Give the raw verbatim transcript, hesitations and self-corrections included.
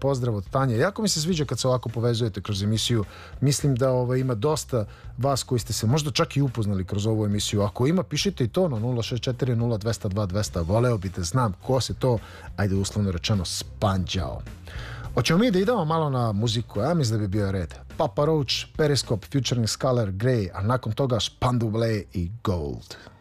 pozdrav od Tanje. Jako mi se sviđa kad se ovako povezujete kroz emisiju. Mislim da ovaj, ima dosta vas koji ste se možda čak i upoznali kroz ovu emisiju. Ako ima, pišite i to na nula šest četiri nula dva nula dva dva nula nula. Voleo bi da znam ko se to, ajde uslovno rečeno, spanđao. Hoćemo mi da idemo malo na muziku, ja mislim da bi bio red. Papa Roach, Periscope, Futuring Scholar, Grey, a nakon toga Spandau Ballet i Gold.